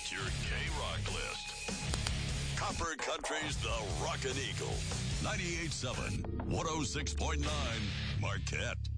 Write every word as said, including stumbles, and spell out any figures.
That's your K-Rock list. Copper Country's The Rockin' Eagle. ninety-eight point seven, one oh six point nine, Marquette.